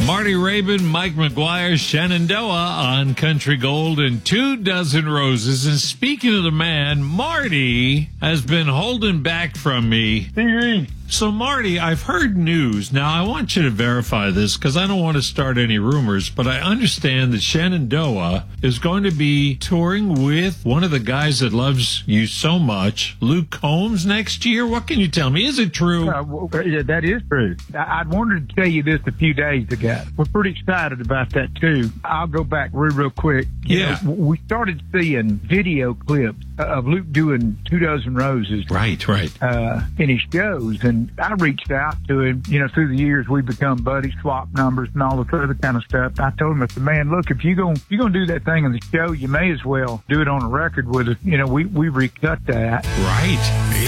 Marty Rabin, Mike McGuire, Shenandoah on Country Gold and 24 Roses. And speaking of the man, Marty has been holding back from me. So, Marty, I've heard news. Now, I want you to verify this because I don't want to start any rumors, but I understand that Shenandoah is going to be touring with one of the guys that loves you so much, Luke Combs, next year. What can you tell me? Is it true? Yeah, that is true. I wanted to tell you this a few days ago. We're pretty excited about that, too. I'll go back real quick. You know, we started seeing video clips of Luke doing 24 Roses. Right. In his shows. And I reached out to him, you know, through the years we've become buddies, swap numbers and all this other kind of stuff. I told him, I said, man, look, if you're gonna do that thing in the show, you may as well do it on a record with us. You know, we recut that. Right.